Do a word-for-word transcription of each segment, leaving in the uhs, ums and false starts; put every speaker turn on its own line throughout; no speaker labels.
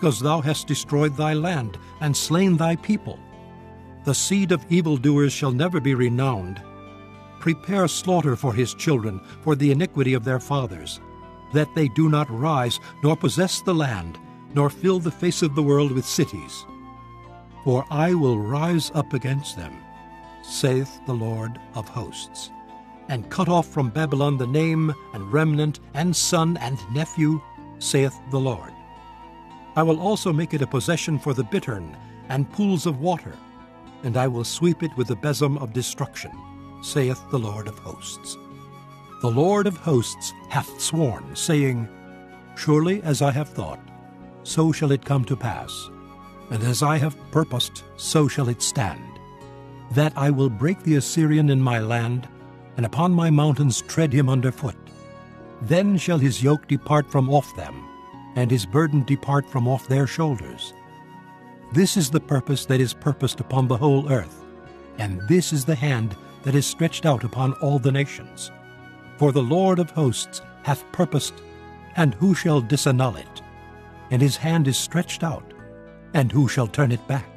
because thou hast destroyed thy land and slain thy people. The seed of evildoers shall never be renowned. Prepare slaughter for his children, for the iniquity of their fathers, that they do not rise, nor possess the land, nor fill the face of the world with cities. For I will rise up against them, saith the Lord of hosts, and cut off from Babylon the name and remnant and son and nephew, saith the Lord. I will also make it a possession for the bittern and pools of water, and I will sweep it with the besom of destruction, saith the Lord of hosts. The Lord of hosts hath sworn, saying, Surely as I have thought, so shall it come to pass, and as I have purposed, so shall it stand, that I will break the Assyrian in my land, and upon my mountains tread him under foot. Then shall his yoke depart from off them, and his burden depart from off their shoulders. This is the purpose that is purposed upon the whole earth, and this is the hand that is stretched out upon all the nations. For the Lord of hosts hath purposed, and who shall disannul it? And his hand is stretched out, and who shall turn it back?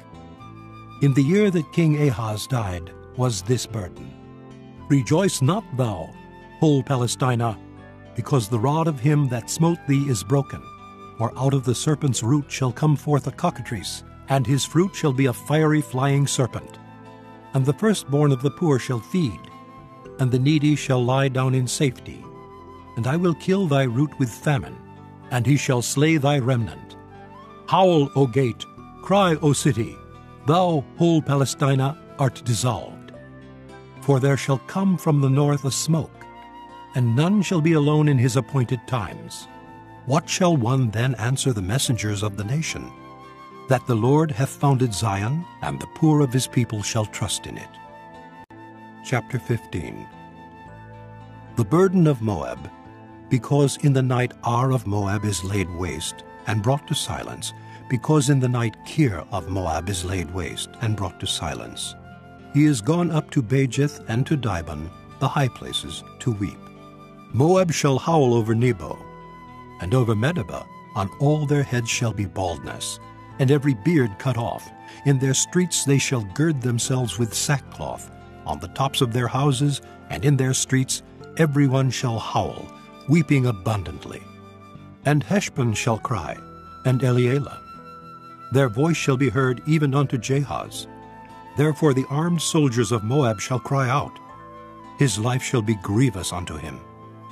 In the year that King Ahaz died was this burden. Rejoice not thou, whole Palestina, because the rod of him that smote thee is broken. For out of the serpent's root shall come forth a cockatrice, and his fruit shall be a fiery flying serpent. And the firstborn of the poor shall feed, and the needy shall lie down in safety. And I will kill thy root with famine, and he shall slay thy remnant. Howl, O gate, cry, O city, thou, whole Palestina, art dissolved. For there shall come from the north a smoke, and none shall be alone in his appointed times. What shall one then answer the messengers of the nation? That the Lord hath founded Zion, and the poor of his people shall trust in it. Chapter fifteen. The burden of Moab, because in the night Ar of Moab is laid waste, and brought to silence, because in the night Kir of Moab is laid waste, and brought to silence. He is gone up to Bajith and to Dibon, the high places, to weep. Moab shall howl over Nebo, and over Medeba on all their heads shall be baldness, and every beard cut off. In their streets they shall gird themselves with sackcloth. On the tops of their houses and in their streets every one shall howl, weeping abundantly. And Heshbon shall cry, and Elealeh. Their voice shall be heard even unto Jahaz. Therefore the armed soldiers of Moab shall cry out. His life shall be grievous unto him.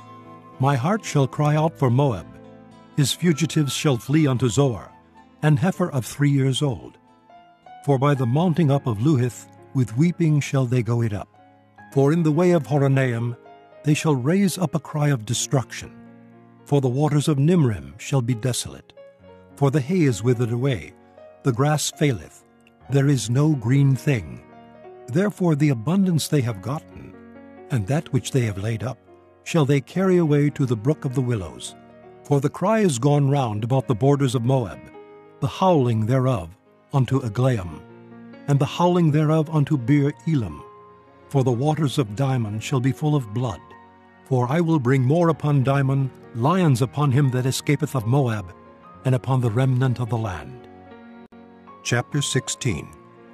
My heart shall cry out for Moab. His fugitives shall flee unto Zoar, an heifer of three years old. For by the mounting up of Luhith, with weeping shall they go it up. For in the way of Horonaim they shall raise up a cry of destruction. For the waters of Nimrim shall be desolate. For the hay is withered away, the grass faileth, there is no green thing. Therefore the abundance they have gotten, and that which they have laid up, shall they carry away to the brook of the willows. For the cry is gone round about the borders of Moab, the howling thereof unto Aglaim, and the howling thereof unto Beer Elam. For the waters of Dimon shall be full of blood. For I will bring more upon Dimon, lions upon him that escapeth of Moab, and upon the remnant of the land. Chapter sixteen.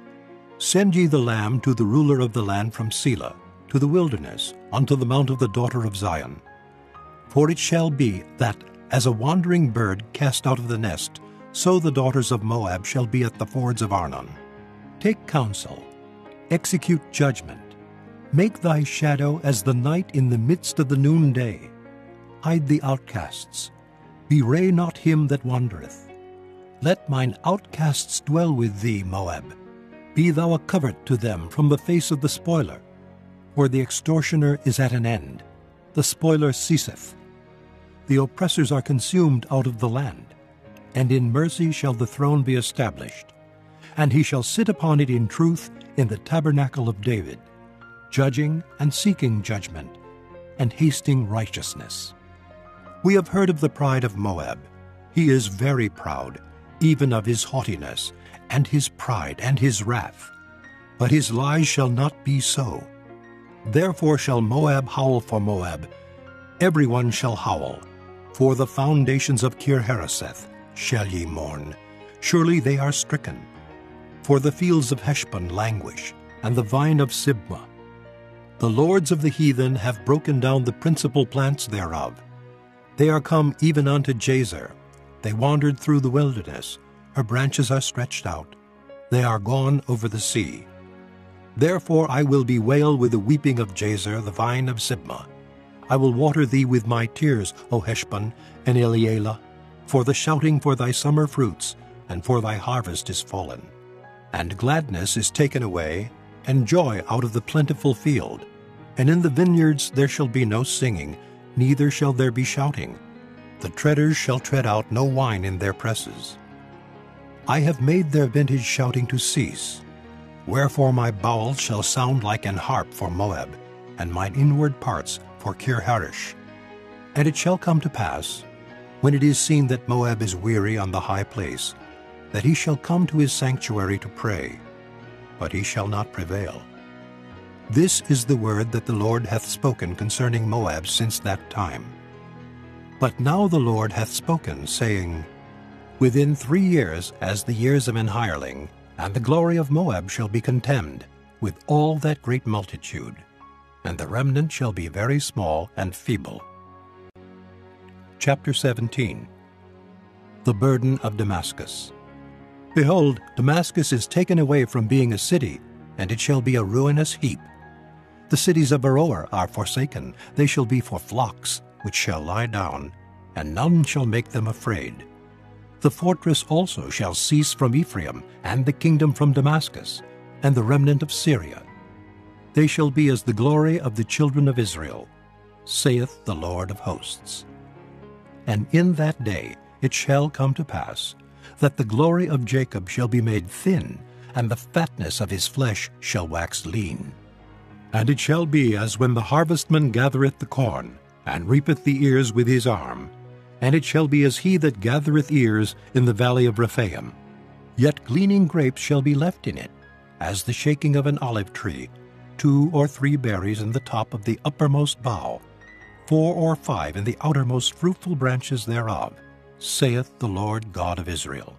Send ye the lamb to the ruler of the land from Selah, to the wilderness, unto the mount of the daughter of Zion. For it shall be that, as a wandering bird cast out of the nest, so the daughters of Moab shall be at the fords of Arnon. Take counsel, execute judgment, make thy shadow as the night in the midst of the noonday. Hide the outcasts, bewray not him that wandereth. Let mine outcasts dwell with thee, Moab. Be thou a covert to them from the face of the spoiler. For the extortioner is at an end, the spoiler ceaseth. The oppressors are consumed out of the land, and in mercy shall the throne be established. And he shall sit upon it in truth in the tabernacle of David, judging and seeking judgment, and hasting righteousness. We have heard of the pride of Moab. He is very proud, even of his haughtiness, and his pride, and his wrath. But his lies shall not be so. Therefore shall Moab howl for Moab, every one shall howl. For the foundations of Kir-Hareseth shall ye mourn, Surely they are stricken. For the fields of Heshbon languish, and the vine of Sibmah. The lords of the heathen have broken down the principal plants thereof. They are come even unto Jazer. They wandered through the wilderness. Her branches are stretched out. They are gone over the sea. Therefore I will bewail with the weeping of Jazer, the vine of Sibmah. I will water thee with my tears, O Heshbon and Elealeh, for the shouting for thy summer fruits, and for thy harvest is fallen. And gladness is taken away, and joy out of the plentiful field. And in the vineyards there shall be no singing, neither shall there be shouting. The treaders shall tread out no wine in their presses. I have made their vintage shouting to cease. Wherefore my bowels shall sound like an harp for Moab, and mine inward parts for Kir-Harish. And it shall come to pass, when it is seen that Moab is weary on the high place, that he shall come to his sanctuary to pray, but he shall not prevail. This is the word that the Lord hath spoken concerning Moab since that time. But now the Lord hath spoken, saying, Within three years, as the years of an hireling, and the glory of Moab shall be contemned, with all that great multitude, and the remnant shall be very small and feeble. Chapter seventeen. The burden of Damascus. Behold, Damascus is taken away from being a city, and it shall be a ruinous heap. The cities of Aroer are forsaken, they shall be for flocks, which shall lie down, and none shall make them afraid. The fortress also shall cease from Ephraim, and the kingdom from Damascus, and the remnant of Syria. They shall be as the glory of the children of Israel, saith the Lord of hosts. And in that day it shall come to pass, that the glory of Jacob shall be made thin, and the fatness of his flesh shall wax lean. And it shall be as when the harvestman gathereth the corn, and reapeth the ears with his arm, and it shall be as he that gathereth ears in the valley of Rephaim. Yet gleaning grapes shall be left in it, as the shaking of an olive tree, two or three berries in the top of the uppermost bough, four or five in the outermost fruitful branches thereof, saith the Lord God of Israel.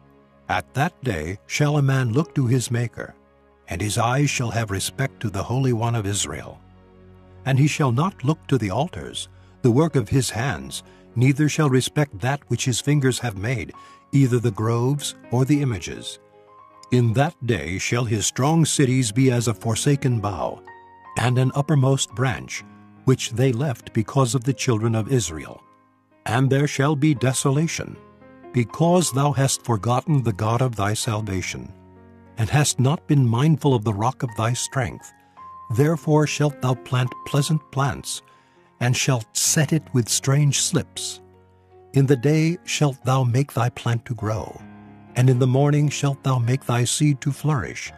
At that day shall a man look to his Maker, and his eyes shall have respect to the Holy One of Israel. And he shall not look to the altars, the work of his hands, neither shall respect that which his fingers have made, either the groves or the images. In that day shall his strong cities be as a forsaken bough, and an uppermost branch, which they left because of the children of Israel. And there shall be desolation, because thou hast forgotten the God of thy salvation, and hast not been mindful of the rock of thy strength. Therefore shalt thou plant pleasant plants, and shalt set it with strange slips. In the day shalt thou make thy plant to grow, and in the morning shalt thou make thy seed to flourish.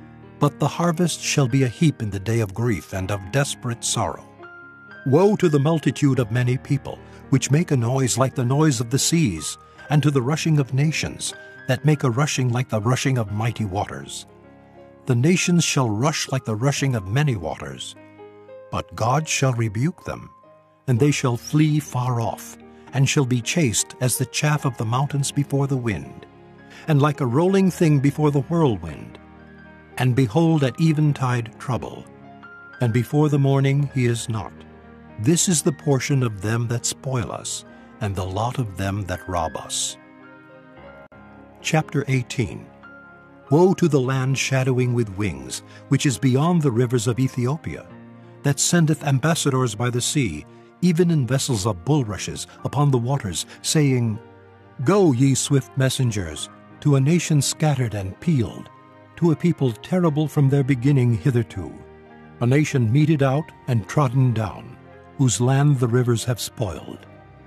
But the harvest shall be a heap in the day of grief and of desperate sorrow. Woe to the multitude of many people, which make a noise like the noise of the seas, and to the rushing of nations, that make a rushing like the rushing of mighty waters. The nations shall rush like the rushing of many waters. But God shall rebuke them, and they shall flee far off, and shall be chased as the chaff of the mountains before the wind, and like a rolling thing before the whirlwind. And behold, at eventide trouble, and before the morning he is not. This is the portion of them that spoil us, and the lot of them that rob us. Chapter eighteen. Woe to the land shadowing with wings, which is beyond the rivers of Ethiopia, that sendeth ambassadors by the sea, even in vessels of bulrushes upon the waters, saying, Go, ye swift messengers, to a nation scattered and peeled, to a people terrible from their beginning hitherto, a nation meted out and trodden down, whose land the rivers have spoiled.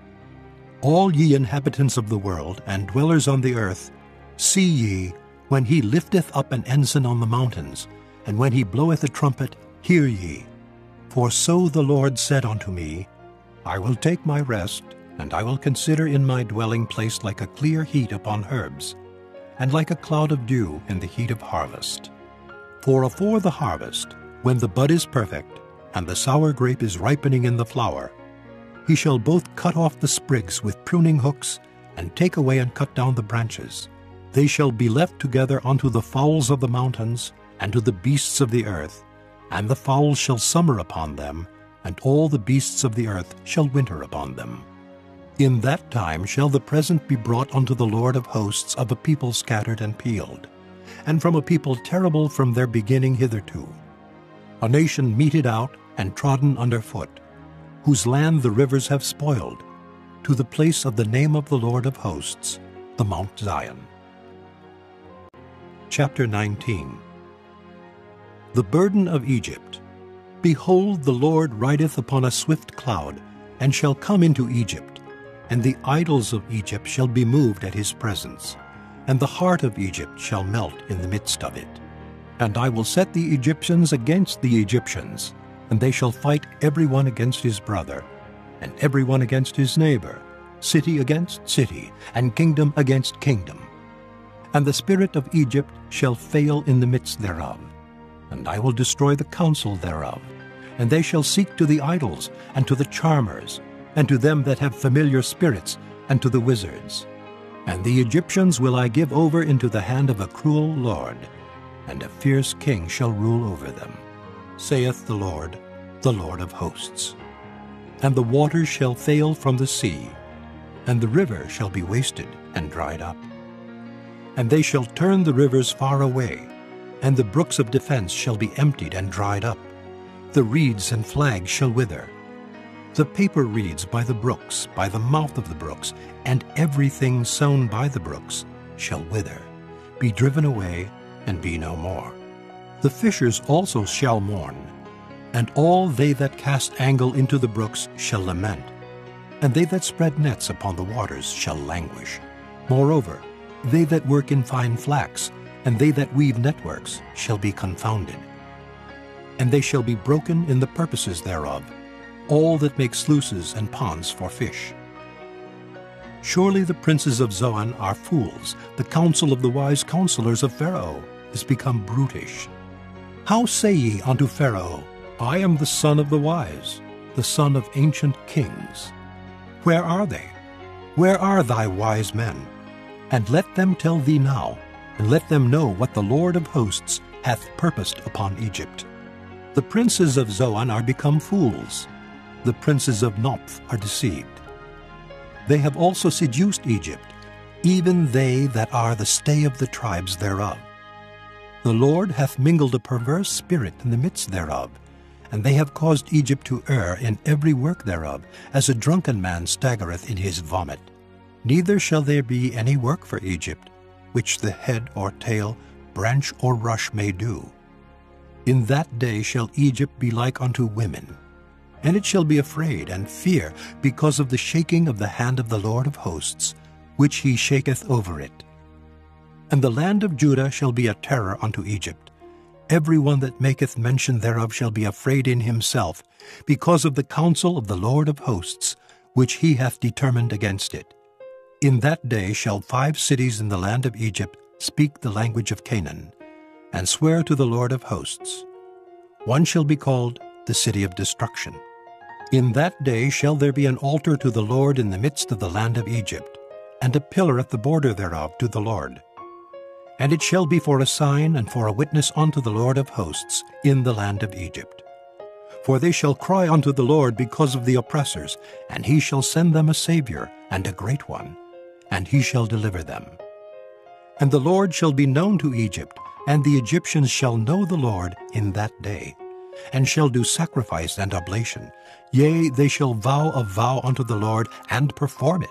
All ye inhabitants of the world, and dwellers on the earth, see ye, when he lifteth up an ensign on the mountains, and when he bloweth a trumpet, hear ye. For so the Lord said unto me, I will take my rest, and I will consider in my dwelling place like a clear heat upon herbs, and like a cloud of dew in the heat of harvest. For afore the harvest, when the bud is perfect, and the sour grape is ripening in the flower, he shall both cut off the sprigs with pruning hooks, and take away and cut down the branches. They shall be left together unto the fowls of the mountains, and to the beasts of the earth, and the fowls shall summer upon them, and all the beasts of the earth shall winter upon them. In that time shall the present be brought unto the Lord of hosts of a people scattered and peeled, and from a people terrible from their beginning hitherto, a nation meted out and trodden under foot, whose land the rivers have spoiled, to the place of the name of the Lord of hosts, the Mount Zion. Chapter nineteen. The burden of Egypt. Behold, the Lord rideth upon a swift cloud, and shall come into Egypt, and the idols of Egypt shall be moved at his presence, and the heart of Egypt shall melt in the midst of it. And I will set the Egyptians against the Egyptians, and they shall fight every one against his brother, and every one against his neighbor, city against city, and kingdom against kingdom. And the spirit of Egypt shall fail in the midst thereof, and I will destroy the counsel thereof. And they shall seek to the idols, and to the charmers, and to them that have familiar spirits, and to the wizards. And the Egyptians will I give over into the hand of a cruel lord, and a fierce king shall rule over them, saith the Lord, the Lord of hosts. And the waters shall fail from the sea, and the river shall be wasted and dried up. And they shall turn the rivers far away, and the brooks of defense shall be emptied and dried up. The reeds and flags shall wither. The paper reeds by the brooks, by the mouth of the brooks, and everything sown by the brooks shall wither, be driven away, and be no more. The fishers also shall mourn, and all they that cast angle into the brooks shall lament, and they that spread nets upon the waters shall languish. Moreover, they that work in fine flax, and they that weave networks, shall be confounded. And they shall be broken in the purposes thereof, all that make sluices and ponds for fish. Surely the princes of Zoan are fools, the counsel of the wise counselors of Pharaoh is become brutish. How say ye unto Pharaoh, I am the son of the wise, the son of ancient kings? Where are they? Where are thy wise men? And let them tell thee now, and let them know what the Lord of hosts hath purposed upon Egypt. The princes of Zoan are become fools, the princes of Noph are deceived. They have also seduced Egypt, even they that are the stay of the tribes thereof. The Lord hath mingled a perverse spirit in the midst thereof, and they have caused Egypt to err in every work thereof, as a drunken man staggereth in his vomit. Neither shall there be any work for Egypt, which the head or tail, branch or rush may do. In that day shall Egypt be like unto women, and it shall be afraid and fear because of the shaking of the hand of the Lord of hosts, which he shaketh over it. And the land of Judah shall be a terror unto Egypt. Every one that maketh mention thereof shall be afraid in himself, because of the counsel of the Lord of hosts, which he hath determined against it. In that day shall five cities in the land of Egypt speak the language of Canaan, and swear to the Lord of hosts. One shall be called the city of destruction. In that day shall there be an altar to the Lord in the midst of the land of Egypt, and a pillar at the border thereof to the Lord. And it shall be for a sign and for a witness unto the Lord of hosts in the land of Egypt. For they shall cry unto the Lord because of the oppressors, and he shall send them a Savior, and a great one, and he shall deliver them. And the Lord shall be known to Egypt, and the Egyptians shall know the Lord in that day, and shall do sacrifice and oblation. Yea, they shall vow a vow unto the Lord, and perform it.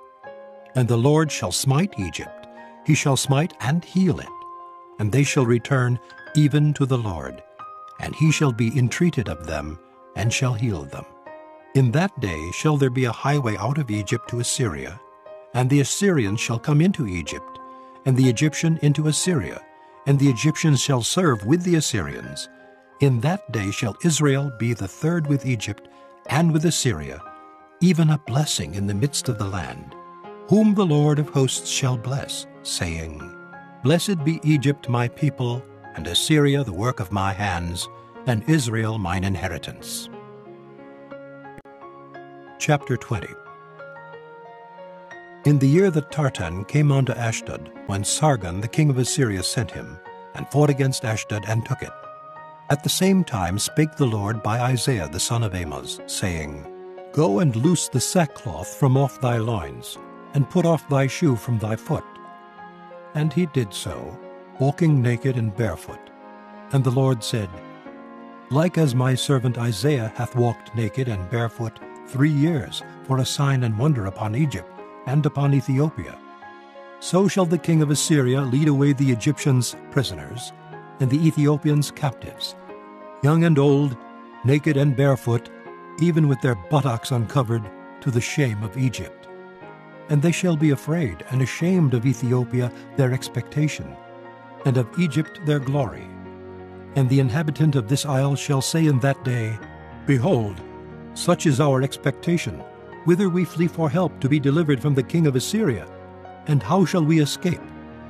And the Lord shall smite Egypt, he shall smite and heal it, and they shall return even to the Lord, and he shall be entreated of them, and shall heal them. In that day shall there be a highway out of Egypt to Assyria, and the Assyrians shall come into Egypt, and the Egyptian into Assyria, and the Egyptians shall serve with the Assyrians. In that day shall Israel be the third with Egypt and with Assyria, even a blessing in the midst of the land, whom the Lord of hosts shall bless, saying, Blessed be Egypt my people, and Assyria the work of my hands, and Israel mine inheritance. Chapter twenty. In the year that Tartan came unto Ashdod, when Sargon the king of Assyria sent him, and fought against Ashdod and took it, at the same time spake the Lord by Isaiah the son of Amoz, saying, Go and loose the sackcloth from off thy loins, and put off thy shoe from thy foot. And he did so, walking naked and barefoot. And the Lord said, Like as my servant Isaiah hath walked naked and barefoot three years for a sign and wonder upon Egypt and upon Ethiopia, so shall the king of Assyria lead away the Egyptians prisoners, and the Ethiopians captives, young and old, naked and barefoot, even with their buttocks uncovered, to the shame of Egypt. And they shall be afraid and ashamed of Ethiopia their expectation, and of Egypt their glory. And the inhabitant of this isle shall say in that day, Behold, such is our expectation, whither we flee for help to be delivered from the king of Assyria, and how shall we escape?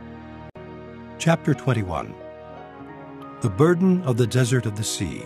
Chapter twenty-one. The burden of the desert of the sea.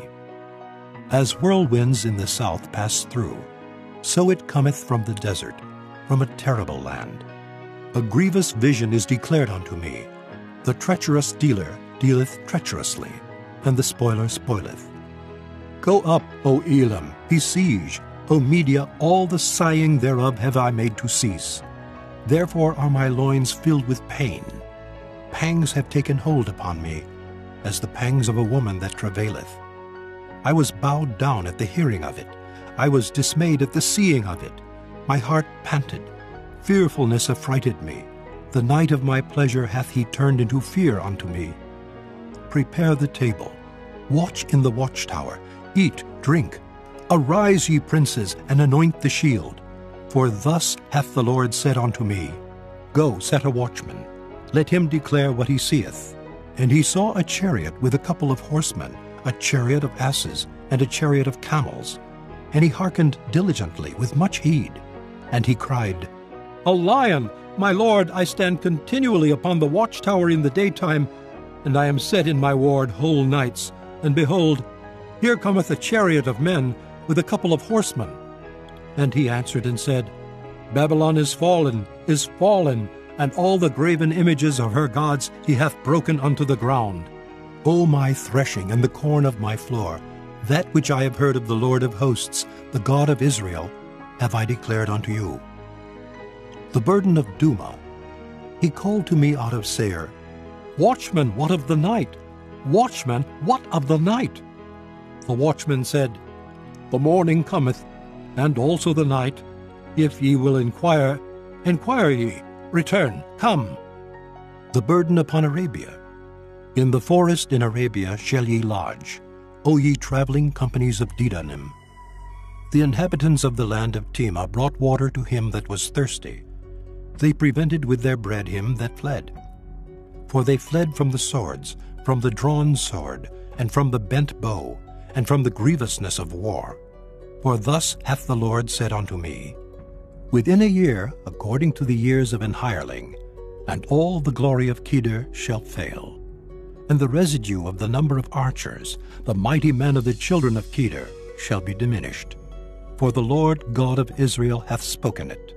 As whirlwinds in the south pass through, so it cometh from the desert, from a terrible land. A grievous vision is declared unto me. The treacherous dealer dealeth treacherously, and the spoiler spoileth. Go up, O Elam, besiege, O Media, all the sighing thereof have I made to cease. Therefore are my loins filled with pain. Pangs have taken hold upon me, as the pangs of a woman that travaileth. I was bowed down at the hearing of it. I was dismayed at the seeing of it. My heart panted. Fearfulness affrighted me. The night of my pleasure hath he turned into fear unto me. Prepare the table. Watch in the watchtower. Eat, drink. Arise, ye princes, and anoint the shield. For thus hath the Lord said unto me, Go, set a watchman. Let him declare what he seeth. And he saw a chariot with a couple of horsemen, a chariot of asses, and a chariot of camels. And he hearkened diligently with much heed. And he cried, A lion! My lord, I stand continually upon the watchtower in the daytime, and I am set in my ward whole nights. And behold, here cometh a chariot of men with a couple of horsemen. And he answered and said, Babylon is fallen, is fallen, and all the graven images of her gods he hath broken unto the ground. O my threshing and the corn of my floor, that which I have heard of the Lord of hosts, the God of Israel, have I declared unto you. The burden of Duma. He called to me out of Seir, Watchman, what of the night? Watchman, what of the night? The watchman said, The morning cometh, and also the night. If ye will inquire, inquire ye. Return, come. The burden upon Arabia. In the forest in Arabia shall ye lodge, O ye traveling companies of Dedanim. The inhabitants of the land of Tema brought water to him that was thirsty. They prevented with their bread him that fled. For they fled from the swords, from the drawn sword, and from the bent bow, and from the grievousness of war. For thus hath the Lord said unto me, Within a year, according to the years of an hireling, and all the glory of Kedar shall fail, and the residue of the number of archers, the mighty men of the children of Kedar, shall be diminished. For the Lord God of Israel hath spoken it.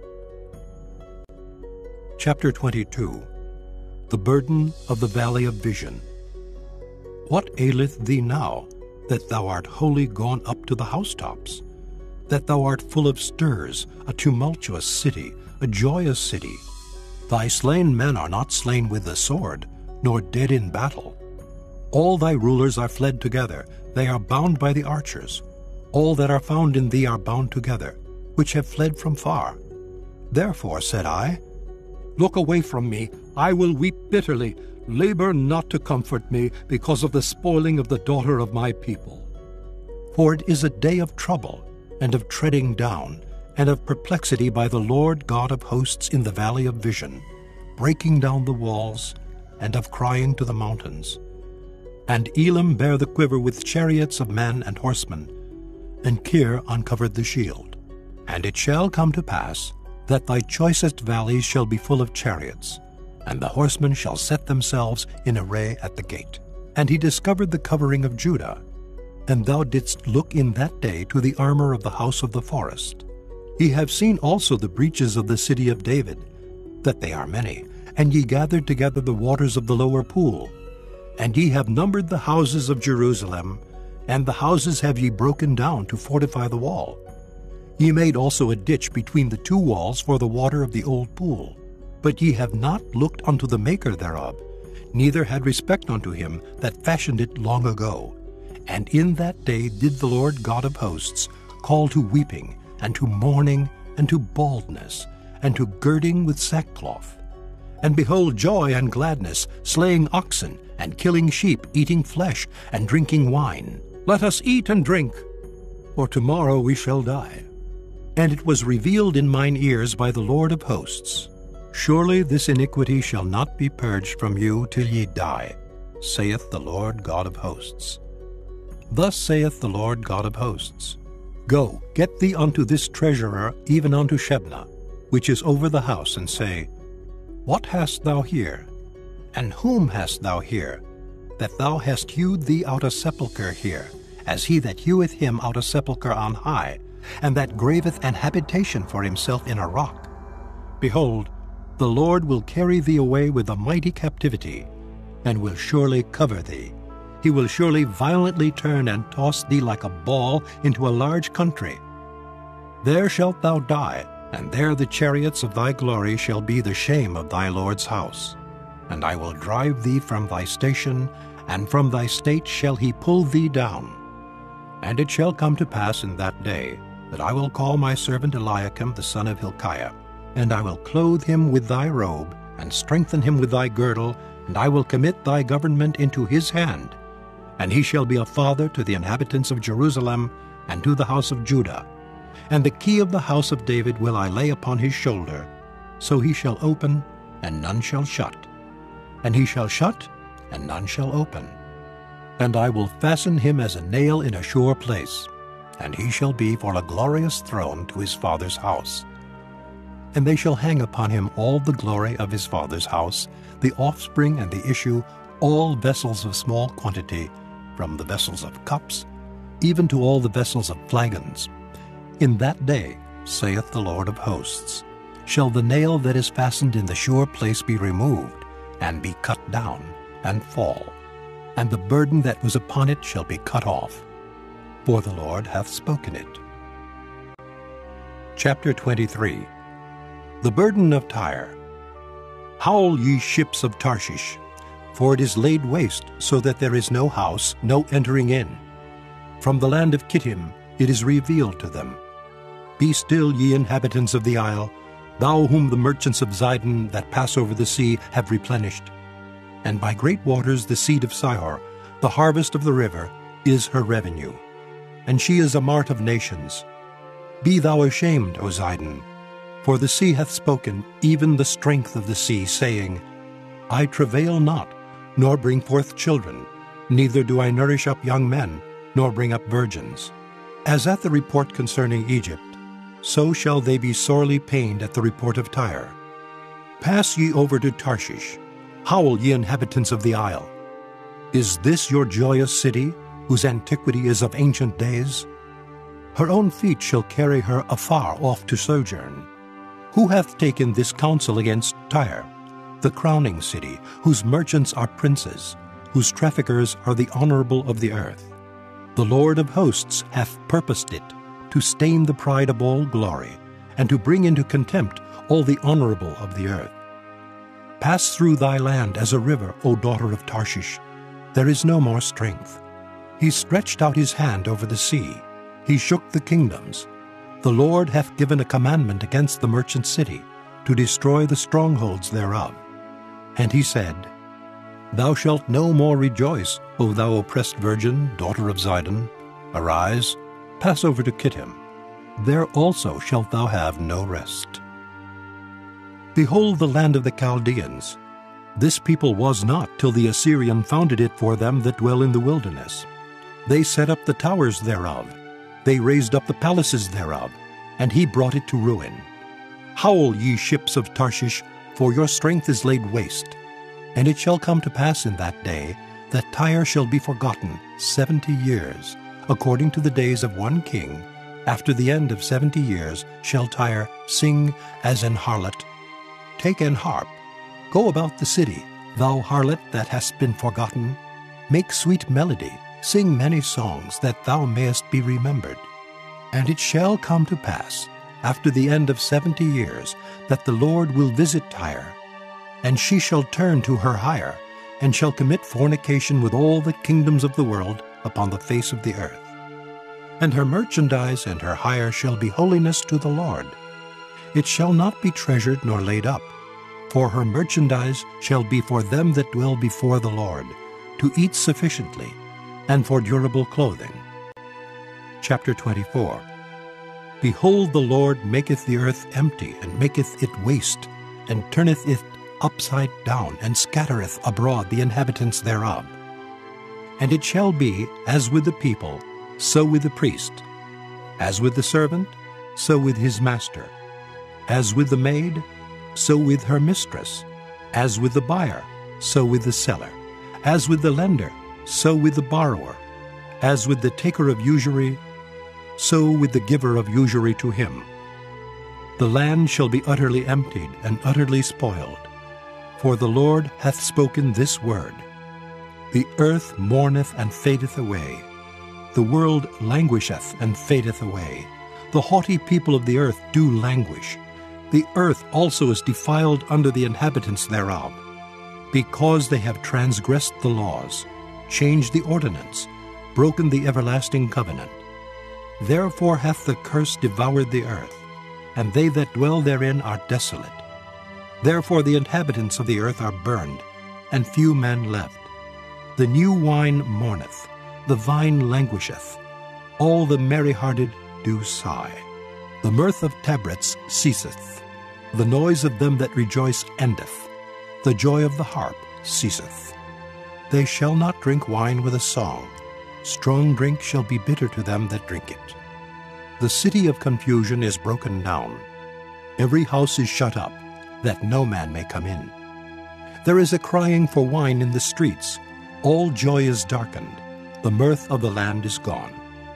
Chapter twenty-two. The burden of the valley of vision. What aileth thee now, that thou art wholly gone up to the housetops? That thou art full of stirs, a tumultuous city, a joyous city. Thy slain men are not slain with the sword, nor dead in battle. All thy rulers are fled together, they are bound by the archers. All that are found in thee are bound together, which have fled from far. Therefore said I, Look away from me, I will weep bitterly, labor not to comfort me, because of the spoiling of the daughter of my people. For it is a day of trouble, and of treading down, and of perplexity by the Lord God of hosts in the valley of vision, breaking down the walls, and of crying to the mountains. And Elam bare the quiver with chariots of men and horsemen, and Kir uncovered the shield. And it shall come to pass, that thy choicest valleys shall be full of chariots, and the horsemen shall set themselves in array at the gate. And he discovered the covering of Judah, and thou didst look in that day to the armor of the house of the forest. Ye have seen also the breaches of the city of David, that they are many, and ye gathered together the waters of the lower pool. And ye have numbered the houses of Jerusalem, and the houses have ye broken down to fortify the wall. Ye made also a ditch between the two walls for the water of the old pool. But ye have not looked unto the maker thereof, neither had respect unto him that fashioned it long ago. And in that day did the Lord God of hosts call to weeping, and to mourning, and to baldness, and to girding with sackcloth. And behold, joy and gladness, slaying oxen, and killing sheep, eating flesh, and drinking wine. Let us eat and drink, for tomorrow we shall die. And it was revealed in mine ears by the Lord of hosts, Surely this iniquity shall not be purged from you till ye die, saith the Lord God of hosts. Thus saith the Lord God of hosts, Go, get thee unto this treasurer, even unto Shebna, which is over the house, and say, What hast thou here? And whom hast thou here, that thou hast hewed thee out a sepulchre here, as he that heweth him out a sepulchre on high, and that graveth an habitation for himself in a rock? Behold, the Lord will carry thee away with a mighty captivity, and will surely cover thee. He will surely violently turn and toss thee like a ball into a large country. There shalt thou die, and there the chariots of thy glory shall be the shame of thy Lord's house. And I will drive thee from thy station, and from thy state shall he pull thee down. And it shall come to pass in that day, that I will call my servant Eliakim the son of Hilkiah, and I will clothe him with thy robe, and strengthen him with thy girdle, and I will commit thy government into his hand. And he shall be a father to the inhabitants of Jerusalem, and to the house of Judah. And the key of the house of David will I lay upon his shoulder, so he shall open, and none shall shut. And he shall shut, and none shall open. And I will fasten him as a nail in a sure place, and he shall be for a glorious throne to his father's house. And they shall hang upon him all the glory of his father's house, the offspring and the issue, all vessels of small quantity, from the vessels of cups, even to all the vessels of flagons. In that day, saith the Lord of hosts, shall the nail that is fastened in the sure place be removed, and be cut down, and fall, and the burden that was upon it shall be cut off. For the Lord hath spoken it. Chapter twenty-three. The burden of Tyre. Howl, ye ships of Tarshish, for it is laid waste, so that there is no house, no entering in. From the land of Kittim it is revealed to them. Be still, ye inhabitants of the isle, thou whom the merchants of Zidon that pass over the sea have replenished. And by great waters the seed of Sihor, the harvest of the river, is her revenue. And she is a mart of nations. Be thou ashamed, O Zidon, for the sea hath spoken, even the strength of the sea, saying, I travail not, nor bring forth children, neither do I nourish up young men, nor bring up virgins. As at the report concerning Egypt, so shall they be sorely pained at the report of Tyre. Pass ye over to Tarshish, howl, ye inhabitants of the isle. Is this your joyous city, whose antiquity is of ancient days? Her own feet shall carry her afar off to sojourn. Who hath taken this counsel against Tyre, the crowning city, whose merchants are princes, whose traffickers are the honorable of the earth? The Lord of hosts hath purposed it, to stain the pride of all glory, and to bring into contempt all the honorable of the earth. Pass through thy land as a river, O daughter of Tarshish. There is no more strength. He stretched out his hand over the sea. He shook the kingdoms. The Lord hath given a commandment against the merchant city, to destroy the strongholds thereof. And he said, Thou shalt no more rejoice, O thou oppressed virgin, daughter of Zidon. Arise, pass over to Kittim. There also shalt thou have no rest. Behold the land of the Chaldeans. This people was not till the Assyrian founded it for them that dwell in the wilderness. They set up the towers thereof. They raised up the palaces thereof, and he brought it to ruin. Howl, ye ships of Tarshish, for your strength is laid waste. And it shall come to pass in that day that Tyre shall be forgotten seventy years, according to the days of one king. After the end of seventy years shall Tyre sing as an harlot. take an harp. Go about the city, thou harlot that hast been forgotten. Make sweet melody, sing many songs, that thou mayest be remembered. And it shall come to pass, after the end of seventy years, that the Lord will visit Tyre, and she shall turn to her hire, and shall commit fornication with all the kingdoms of the world upon the face of the earth. And her merchandise and her hire shall be holiness to the Lord. It shall not be treasured nor laid up, for her merchandise shall be for them that dwell before the Lord, to eat sufficiently, and for durable clothing. Chapter twenty-four. Behold, the Lord maketh the earth empty, and maketh it waste, and turneth it upside down, and scattereth abroad the inhabitants thereof. And it shall be, as with the people, so with the priest, as with the servant, so with his master, as with the maid, so with her mistress, as with the buyer, so with the seller, as with the lender, so with the borrower, as with the taker of usury, so with the giver of usury to him. The land shall be utterly emptied and utterly spoiled, for the Lord hath spoken this word. The earth mourneth and fadeth away. The world languisheth and fadeth away. The haughty people of the earth do languish. The earth also is defiled under the inhabitants thereof, because they have transgressed the laws, changed the ordinance, broken the everlasting covenant. Therefore hath the curse devoured the earth, and they that dwell therein are desolate. Therefore the inhabitants of the earth are burned, and few men left. The new wine mourneth, the vine languisheth, all the merry-hearted do sigh. The mirth of tabrets ceaseth, the noise of them that rejoice endeth, the joy of the harp ceaseth. They shall not drink wine with a song, strong drink shall be bitter to them that drink it. The city of confusion is broken down, every house is shut up, that no man may come in. There is a crying for wine in the streets, all joy is darkened, the mirth of the land is gone.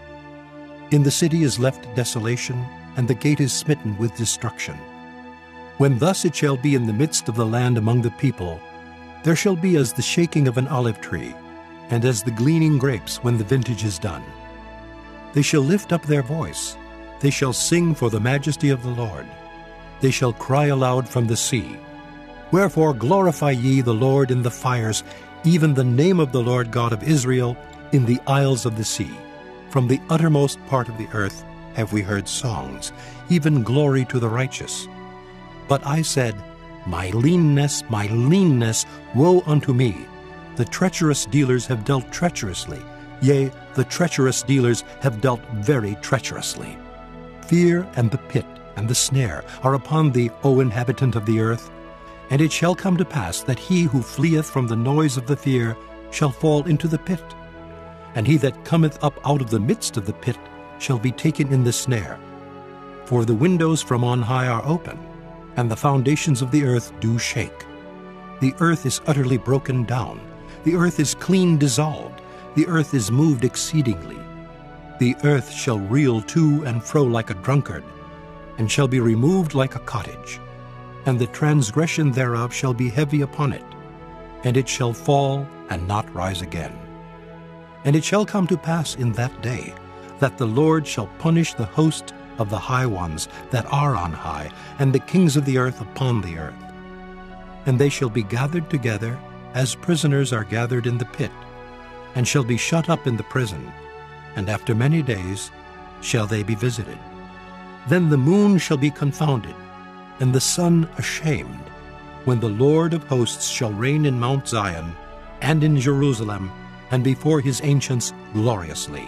In the city is left desolation, and the gate is smitten with destruction. When thus it shall be in the midst of the land among the people, there shall be as the shaking of an olive tree, and as the gleaning grapes when the vintage is done. They shall lift up their voice, they shall sing for the majesty of the Lord. They shall cry aloud from the sea. Wherefore glorify ye the Lord in the fires, even the name of the Lord God of Israel in the isles of the sea. From the uttermost part of the earth have we heard songs, even glory to the righteous. But I said, My leanness, my leanness, woe unto me! The treacherous dealers have dealt treacherously, yea, the treacherous dealers have dealt very treacherously. Fear and the pit and the snare are upon thee, O inhabitant of the earth. And it shall come to pass that he who fleeth from the noise of the fear shall fall into the pit, and he that cometh up out of the midst of the pit shall be taken in the snare. For the windows from on high are open, and the foundations of the earth do shake. The earth is utterly broken down, the earth is clean dissolved, the earth is moved exceedingly. The earth shall reel to and fro like a drunkard, and shall be removed like a cottage. And the transgression thereof shall be heavy upon it, and it shall fall and not rise again. And it shall come to pass in that day, that the Lord shall punish the host of the high ones that are on high, and the kings of the earth upon the earth. And they shall be gathered together, as prisoners are gathered in the pit, and shall be shut up in the prison, and after many days shall they be visited. Then the moon shall be confounded, and the sun ashamed, when the Lord of hosts shall reign in Mount Zion, and in Jerusalem, and before his ancients gloriously.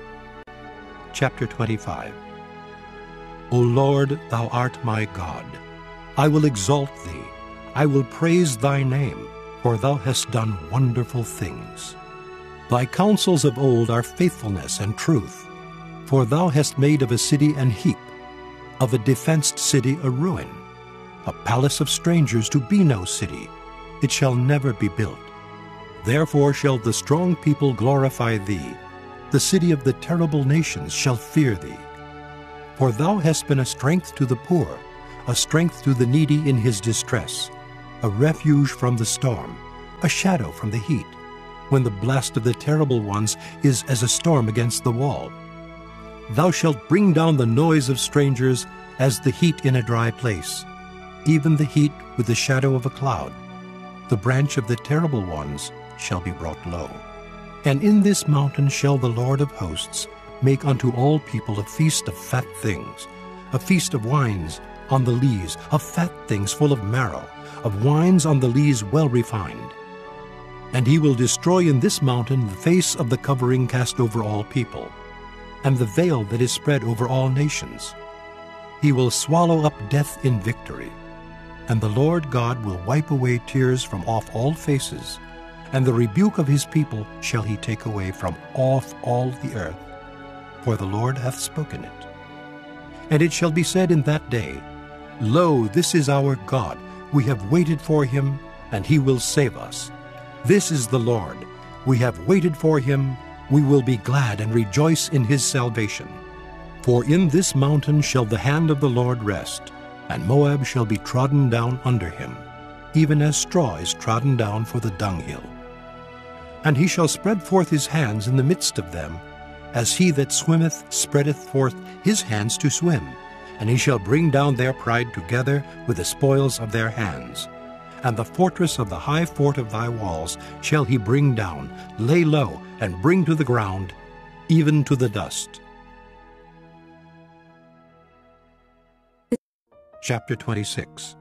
Chapter twenty-five. O Lord, thou art my God. I will exalt thee. I will praise thy name, for thou hast done wonderful things. Thy counsels of old are faithfulness and truth. For thou hast made of a city an heap, of a defenced city a ruin, a palace of strangers to be no city. It shall never be built. Therefore shall the strong people glorify thee. The city of the terrible nations shall fear thee. For thou hast been a strength to the poor, a strength to the needy in his distress, a refuge from the storm, a shadow from the heat, when the blast of the terrible ones is as a storm against the wall. Thou shalt bring down the noise of strangers as the heat in a dry place, even the heat with the shadow of a cloud. The branch of the terrible ones shall be brought low. And in this mountain shall the Lord of hosts make unto all people a feast of fat things, a feast of wines on the lees, of fat things full of marrow, of wines on the lees well refined. And he will destroy in this mountain the face of the covering cast over all people, and the veil that is spread over all nations. He will swallow up death in victory, and the Lord God will wipe away tears from off all faces, and the rebuke of his people shall he take away from off all the earth, for the Lord hath spoken it. And it shall be said in that day, Lo, this is our God, we have waited for him, and he will save us. This is the Lord, we have waited for him, we will be glad and rejoice in his salvation. For in this mountain shall the hand of the Lord rest, and Moab shall be trodden down under him, even as straw is trodden down for the dunghill. And he shall spread forth his hands in the midst of them, as he that swimmeth spreadeth forth his hands to swim, and he shall bring down their pride together with the spoils of their hands. And the fortress of the high fort of thy walls shall he bring down, lay low, and bring to the ground, even to the dust. Chapter twenty-six.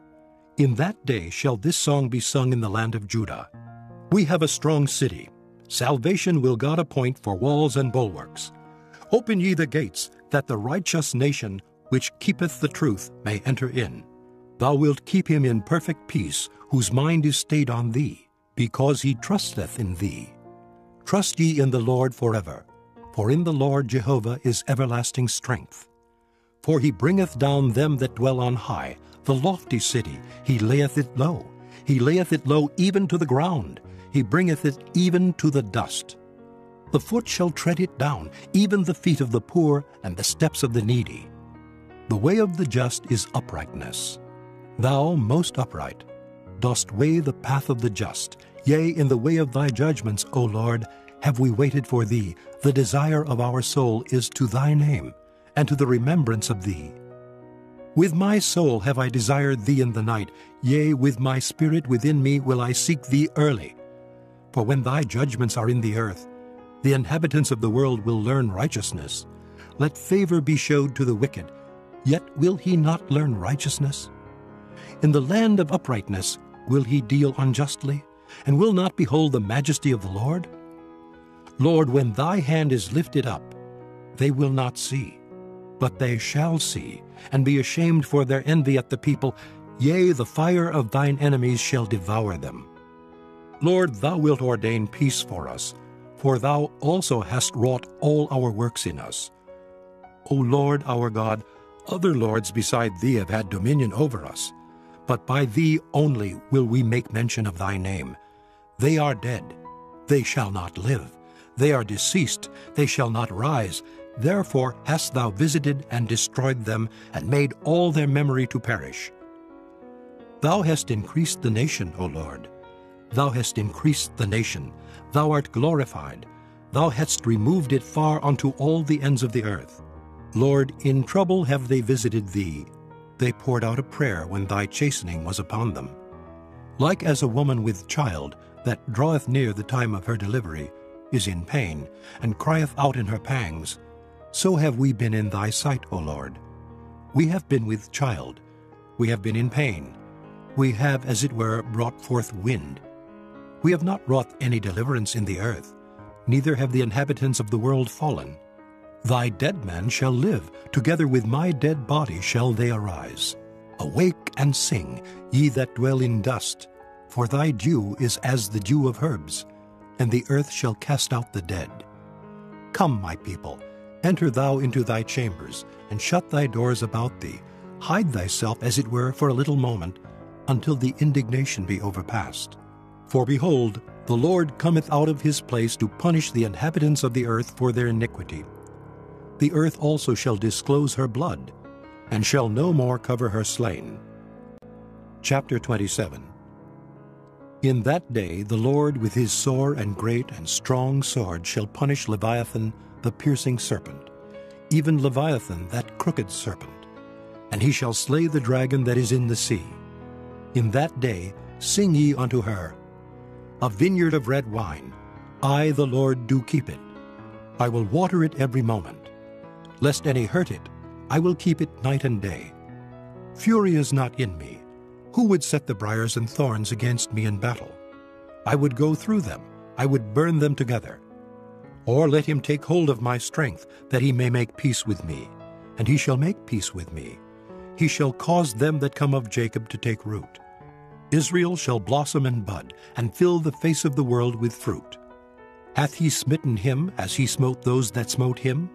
In that day shall this song be sung in the land of Judah. We have a strong city. Salvation will God appoint for walls and bulwarks. Open ye the gates, that the righteous nation, which keepeth the truth, may enter in. Thou wilt keep him in perfect peace, whose mind is stayed on thee, because he trusteth in thee. Trust ye in the Lord forever, for in the Lord Jehovah is everlasting strength. For he bringeth down them that dwell on high, the lofty city, he layeth it low. He layeth it low even to the ground, he bringeth it even to the dust. The foot shall tread it down, even the feet of the poor and the steps of the needy. The way of the just is uprightness. Thou, most upright, dost weigh the path of the just. Yea, in the way of thy judgments, O Lord, have we waited for thee. The desire of our soul is to thy name, and to the remembrance of thee. With my soul have I desired thee in the night. Yea, with my spirit within me will I seek thee early. For when thy judgments are in the earth, the inhabitants of the world will learn righteousness. Let favor be showed to the wicked, yet will he not learn righteousness? In the land of uprightness will he deal unjustly, and will not behold the majesty of the Lord? Lord, when thy hand is lifted up, they will not see, but they shall see, and be ashamed for their envy at the people. Yea, the fire of thine enemies shall devour them. Lord, thou wilt ordain peace for us, for thou also hast wrought all our works in us. O Lord our God, other lords beside thee have had dominion over us, but by thee only will we make mention of thy name. They are dead, they shall not live. They are deceased, they shall not rise. Therefore hast thou visited and destroyed them, and made all their memory to perish. Thou hast increased the nation, O Lord. Thou hast increased the nation. Thou art glorified. Thou hadst removed it far unto all the ends of the earth. Lord, in trouble have they visited thee. They poured out a prayer when thy chastening was upon them. Like as a woman with child, that draweth near the time of her delivery, is in pain, and crieth out in her pangs, so have we been in thy sight, O Lord. We have been with child. We have been in pain. We have, as it were, brought forth wind. We have not wrought any deliverance in the earth, neither have the inhabitants of the world fallen. Thy dead men shall live, together with my dead body shall they arise. Awake and sing, ye that dwell in dust, for thy dew is as the dew of herbs, and the earth shall cast out the dead. Come, my people, enter thou into thy chambers, and shut thy doors about thee. Hide thyself, as it were, for a little moment, until the indignation be overpast. For behold, the Lord cometh out of his place to punish the inhabitants of the earth for their iniquity. The earth also shall disclose her blood. and shall no more cover her slain. Chapter twenty-seven. In that day the Lord with his sore and great and strong sword shall punish Leviathan the piercing serpent, even Leviathan that crooked serpent, and he shall slay the dragon that is in the sea. In that day sing ye unto her, a vineyard of red wine, I the Lord do keep it. I will water it every moment. Lest any hurt it, I will keep it night and day. Fury is not in me. Who would set the briars and thorns against me in battle? I would go through them, I would burn them together. Or let him take hold of my strength, that he may make peace with me. And he shall make peace with me. He shall cause them that come of Jacob to take root. Israel shall blossom and bud, and fill the face of the world with fruit. Hath he smitten him as he smote those that smote him?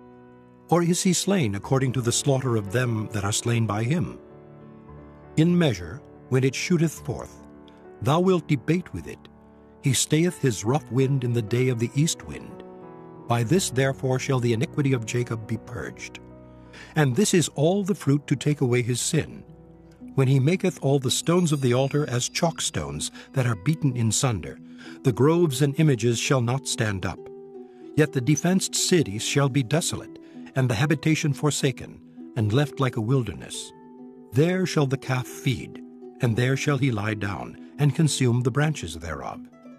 Or is he slain according to the slaughter of them that are slain by him? In measure, when it shooteth forth, thou wilt debate with it. He stayeth his rough wind in the day of the east wind. By this therefore shall the iniquity of Jacob be purged. And this is all the fruit to take away his sin, when he maketh all the stones of the altar as chalk stones that are beaten in sunder. The groves and images shall not stand up. Yet the defenced cities shall be desolate, and the habitation forsaken, and left like a wilderness. There shall the calf feed, and there shall he lie down, and consume the branches thereof.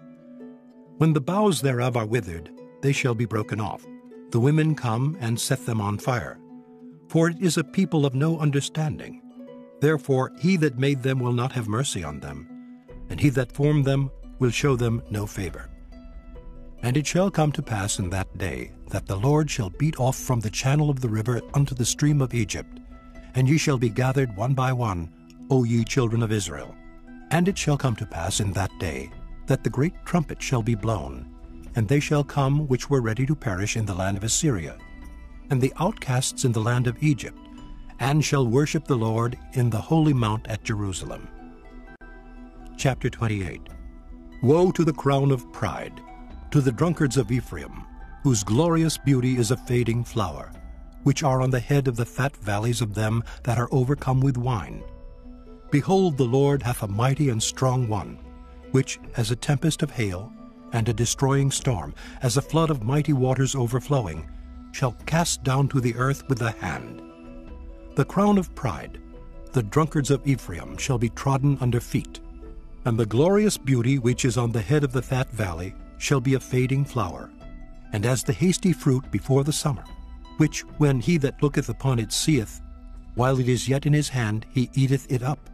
When the boughs thereof are withered, they shall be broken off. The women come and set them on fire. For it is a people of no understanding. Therefore he that made them will not have mercy on them, and he that formed them will show them no favor. And it shall come to pass in that day, that the Lord shall beat off from the channel of the river unto the stream of Egypt, and ye shall be gathered one by one, O ye children of Israel. And it shall come to pass in that day, that the great trumpet shall be blown, and they shall come which were ready to perish in the land of Assyria, and the outcasts in the land of Egypt, and shall worship the Lord in the holy mount at Jerusalem. Chapter twenty-eight. Woe to the crown of pride, to the drunkards of Ephraim, whose glorious beauty is a fading flower, which are on the head of the fat valleys of them that are overcome with wine. Behold, the Lord hath a mighty and strong one, which, as a tempest of hail, and a destroying storm, as a flood of mighty waters overflowing, shall cast down to the earth with the hand. The crown of pride, the drunkards of Ephraim, shall be trodden under feet, and the glorious beauty which is on the head of the fat valley shall be a fading flower, and as the hasty fruit before the summer, which when he that looketh upon it seeth, while it is yet in his hand, he eateth it up.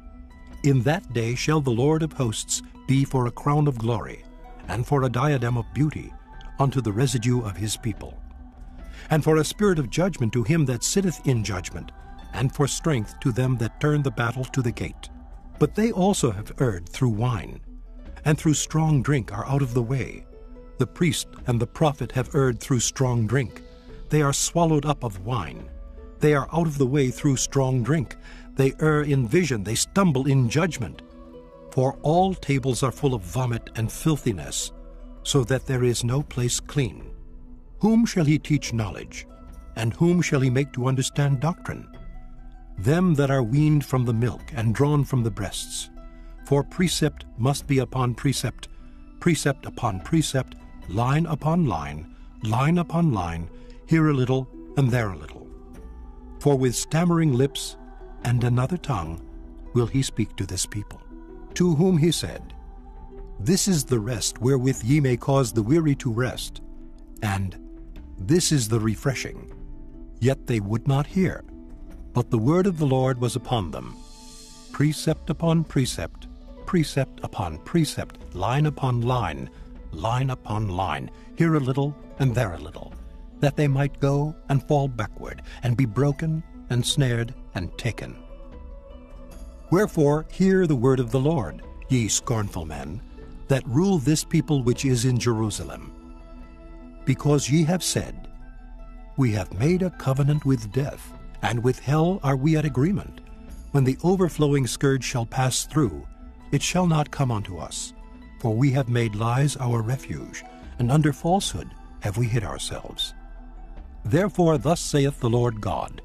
In that day shall the Lord of hosts be for a crown of glory, and for a diadem of beauty, unto the residue of his people, and for a spirit of judgment to him that sitteth in judgment, and for strength to them that turn the battle to the gate. But they also have erred through wine, and through strong drink are out of the way. The priest and the prophet have erred through strong drink. They are swallowed up of wine. They are out of the way through strong drink. They err in vision, they stumble in judgment. For all tables are full of vomit and filthiness, so that there is no place clean. Whom shall he teach knowledge? And whom shall he make to understand doctrine? Them that are weaned from the milk and drawn from the breasts. For precept must be upon precept, precept upon precept, line upon line, line upon line, here a little and there a little. For with stammering lips and another tongue will he speak to this people, to whom he said, This is the rest wherewith ye may cause the weary to rest, and this is the refreshing. Yet they would not hear, but the word of the Lord was upon them, precept upon precept, precept upon precept, line upon line, line upon line, here a little and there a little, that they might go and fall backward, and be broken, and snared, and taken. Wherefore hear the word of the Lord, ye scornful men, that rule this people which is in Jerusalem. Because ye have said, We have made a covenant with death, and with hell are we at agreement. When the overflowing scourge shall pass through, it shall not come unto us. For we have made lies our refuge, and under falsehood have we hid ourselves. Therefore thus saith the Lord God,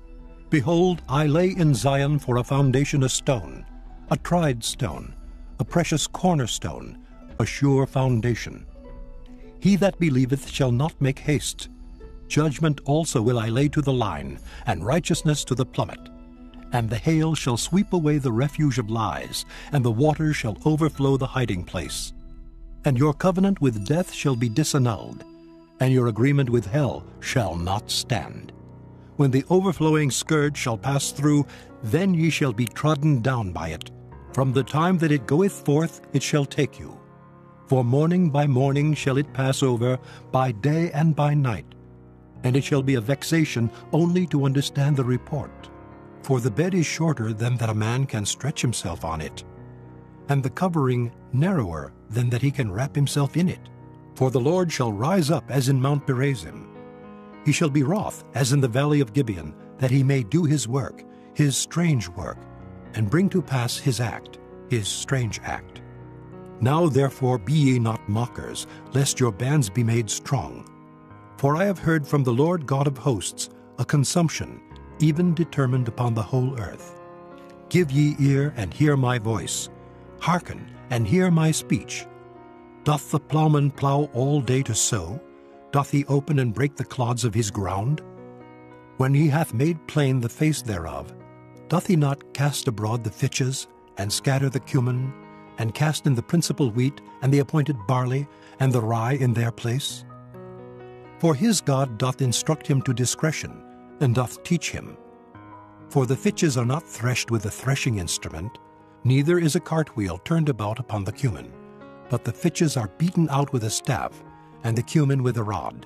Behold, I lay in Zion for a foundation a stone, a tried stone, a precious cornerstone, a sure foundation. He that believeth shall not make haste. Judgment also will I lay to the line, and righteousness to the plummet. And the hail shall sweep away the refuge of lies, and the waters shall overflow the hiding place. And your covenant with death shall be disannulled, and your agreement with hell shall not stand. When the overflowing scourge shall pass through, then ye shall be trodden down by it. From the time that it goeth forth it shall take you. For morning by morning shall it pass over, by day and by night. And it shall be a vexation only to understand the report. For the bed is shorter than that a man can stretch himself on it, and the covering narrower than that he can wrap himself in it. For the Lord shall rise up as in Mount Perazim. He shall be wroth as in the valley of Gibeon, that he may do his work, his strange work, and bring to pass his act, his strange act. Now therefore be ye not mockers, lest your bands be made strong. For I have heard from the Lord God of hosts a consumption, even determined upon the whole earth. Give ye ear and hear my voice. Hearken and hear my speech. Doth the plowman plow all day to sow? Doth he open and break the clods of his ground? When he hath made plain the face thereof, doth he not cast abroad the fitches, and scatter the cumin, and cast in the principal wheat, and the appointed barley, and the rye in their place? For his God doth instruct him to discretion, and doth teach him. For the fitches are not threshed with a threshing instrument, neither is a cartwheel turned about upon the cumin, but the fitches are beaten out with a staff, and the cumin with a rod.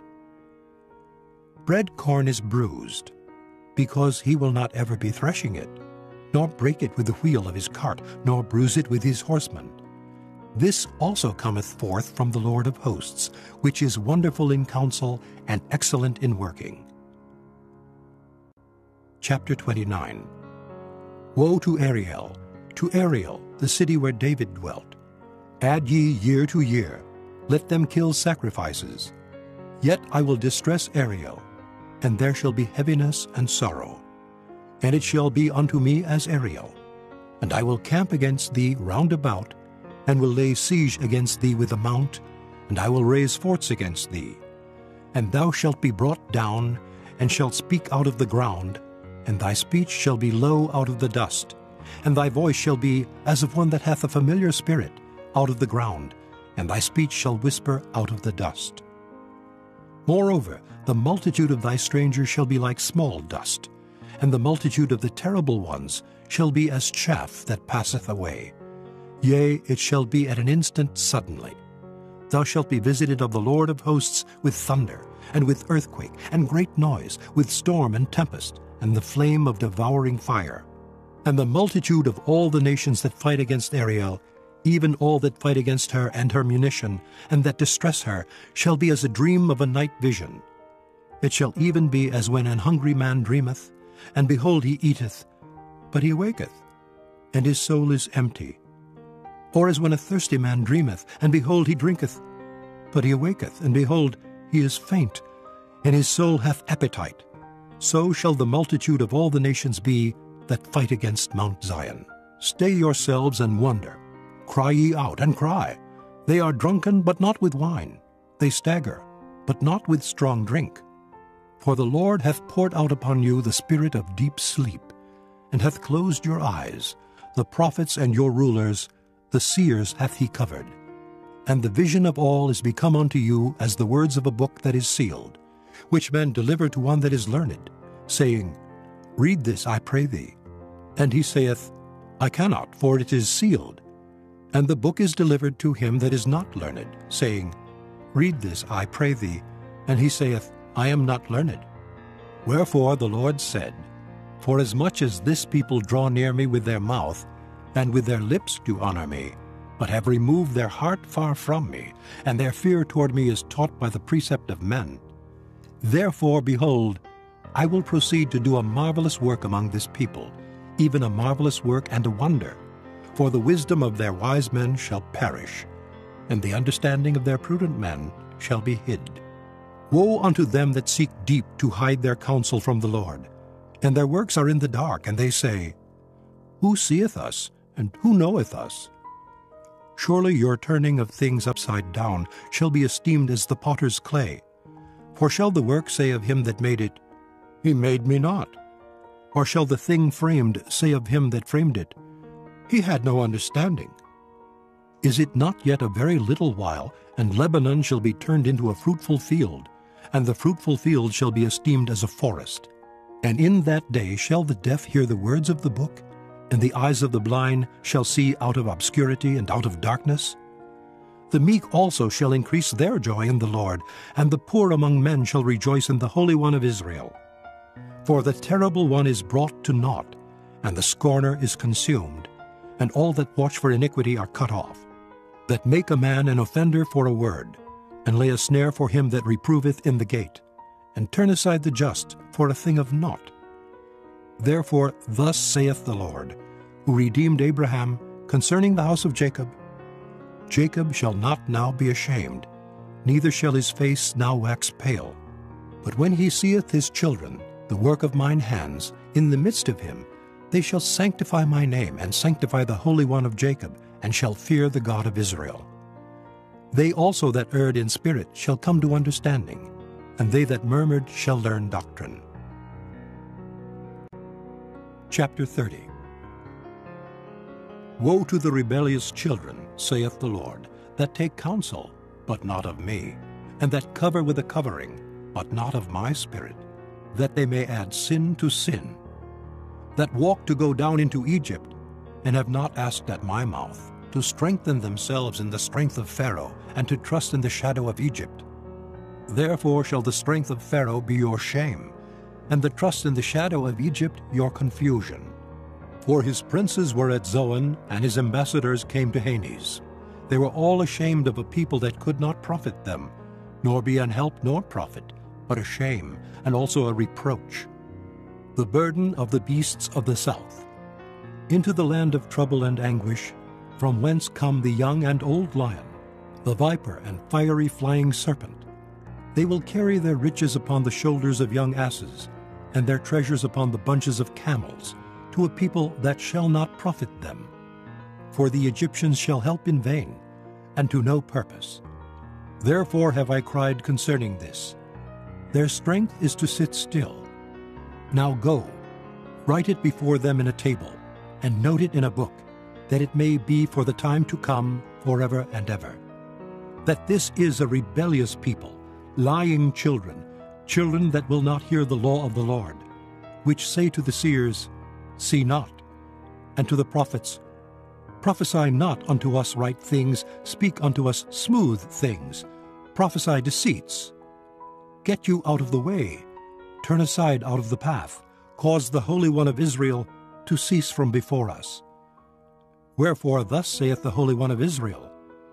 Bread corn is bruised, because he will not ever be threshing it, nor break it with the wheel of his cart, nor bruise it with his horsemen. This also cometh forth from the Lord of hosts, which is wonderful in counsel and excellent in working. Chapter twenty-nine. Woe to Ariel, to Ariel, the city where David dwelt. Add ye year to year, let them kill sacrifices. Yet I will distress Ariel, and there shall be heaviness and sorrow. And it shall be unto me as Ariel. And I will camp against thee round about, and will lay siege against thee with a mount, and I will raise forts against thee. And thou shalt be brought down, and shalt speak out of the ground, and thy speech shall be low out of the dust, and thy voice shall be as of one that hath a familiar spirit out of the ground, and thy speech shall whisper out of the dust. Moreover, the multitude of thy strangers shall be like small dust, and the multitude of the terrible ones shall be as chaff that passeth away. Yea, it shall be at an instant suddenly. Thou shalt be visited of the Lord of hosts with thunder, and with earthquake, and great noise, with storm and tempest, and the flame of devouring fire. And the multitude of all the nations that fight against Ariel, even all that fight against her and her munition, and that distress her, shall be as a dream of a night vision. It shall even be as when an hungry man dreameth, and behold he eateth, but he awaketh, and his soul is empty. Or as when a thirsty man dreameth, and behold he drinketh, but he awaketh, and behold he is faint, and his soul hath appetite. So shall the multitude of all the nations be that fight against Mount Zion. Stay yourselves and wonder. Cry ye out and cry. They are drunken, but not with wine. They stagger, but not with strong drink. For the Lord hath poured out upon you the spirit of deep sleep, and hath closed your eyes. The prophets and your rulers, the seers hath he covered. And the vision of all is become unto you as the words of a book that is sealed, which men deliver to one that is learned, saying, Read this, I pray thee. And he saith, I cannot, for it is sealed. And the book is delivered to him that is not learned, saying, Read this, I pray thee. And he saith, I am not learned. Wherefore the Lord said, Forasmuch as this people draw near me with their mouth, and with their lips do honor me, but have removed their heart far from me, and their fear toward me is taught by the precept of men. Therefore, behold, I will proceed to do a marvelous work among this people, even a marvelous work and a wonder. For the wisdom of their wise men shall perish, and the understanding of their prudent men shall be hid. Woe unto them that seek deep to hide their counsel from the Lord. And their works are in the dark, and they say, Who seeth us, and who knoweth us? Surely your turning of things upside down shall be esteemed as the potter's clay. For shall the work say of him that made it, He made me not? Or shall the thing framed say of him that framed it, He had no understanding? Is it not yet a very little while, and Lebanon shall be turned into a fruitful field, and the fruitful field shall be esteemed as a forest? And in that day shall the deaf hear the words of the book, and the eyes of the blind shall see out of obscurity and out of darkness? The meek also shall increase their joy in the Lord, and the poor among men shall rejoice in the Holy One of Israel. For the terrible one is brought to naught, and the scorner is consumed, and all that watch for iniquity are cut off, that make a man an offender for a word, and lay a snare for him that reproveth in the gate, and turn aside the just for a thing of naught. Therefore thus saith the Lord, who redeemed Abraham, concerning the house of Jacob, Jacob shall not now be ashamed, neither shall his face now wax pale. But when he seeth his children, the work of mine hands, in the midst of him, they shall sanctify my name, and sanctify the Holy One of Jacob, and shall fear the God of Israel. They also that erred in spirit shall come to understanding, and they that murmured shall learn doctrine. Chapter thirty. Woe to the rebellious children, saith the Lord, that take counsel, but not of me, and that cover with a covering, but not of my spirit, that they may add sin to sin, that walk to go down into Egypt, and have not asked at my mouth, to strengthen themselves in the strength of Pharaoh, and to trust in the shadow of Egypt. Therefore shall the strength of Pharaoh be your shame, and the trust in the shadow of Egypt your confusion. For his princes were at Zoan, and his ambassadors came to Hanes. They were all ashamed of a people that could not profit them, nor be an help nor profit, but a shame, and also a reproach. The burden of the beasts of the south. Into the land of trouble and anguish, from whence come the young and old lion, the viper and fiery flying serpent. They will carry their riches upon the shoulders of young asses, and their treasures upon the bunches of camels, to a people that shall not profit them. For the Egyptians shall help in vain, and to no purpose. Therefore have I cried concerning this. Their strength is to sit still. Now go, write it before them in a table, and note it in a book, that it may be for the time to come forever and ever. That this is a rebellious people, lying children, children that will not hear the law of the Lord, which say to the seers, See not, and to the prophets, Prophesy not unto us right things, speak unto us smooth things, prophesy deceits. Get you out of the way, turn aside out of the path, cause the Holy One of Israel to cease from before us. Wherefore thus saith the Holy One of Israel,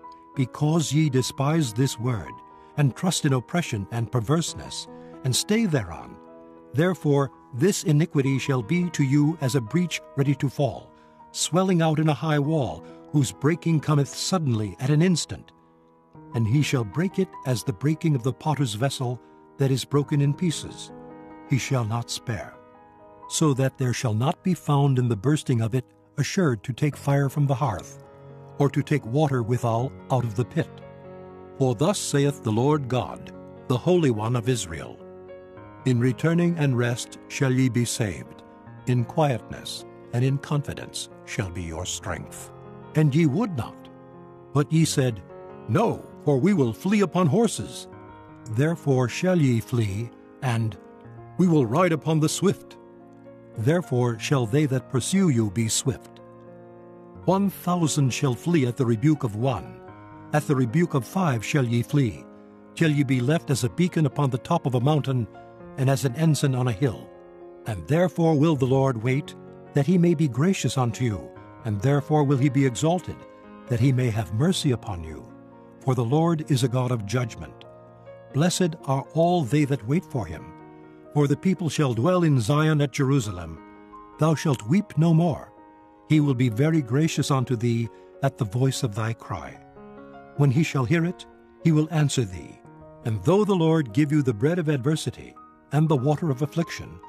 Because ye despise this word, and trust in oppression and perverseness, and stay thereon, therefore this iniquity shall be to you as a breach ready to fall, swelling out in a high wall, whose breaking cometh suddenly at an instant. And he shall break it as the breaking of the potter's vessel that is broken in pieces. He shall not spare, so that there shall not be found in the bursting of it assured to take fire from the hearth, or to take water withal out of the pit. For thus saith the Lord God, the Holy One of Israel, In returning and rest shall ye be saved, in quietness and in confidence shall be your strength. And ye would not, but ye said, No, for we will flee upon horses. Therefore shall ye flee, and we will ride upon the swift. Therefore shall they that pursue you be swift. One thousand shall flee at the rebuke of one, at the rebuke of five shall ye flee, till ye be left as a beacon upon the top of a mountain, and as an ensign on a hill. And therefore will the Lord wait, that he may be gracious unto you, and therefore will he be exalted, that he may have mercy upon you. For the Lord is a God of judgment. Blessed are all they that wait for him. For the people shall dwell in Zion at Jerusalem. Thou shalt weep no more. He will be very gracious unto thee at the voice of thy cry. When he shall hear it, he will answer thee. And though the Lord give you the bread of adversity, and the water of affliction,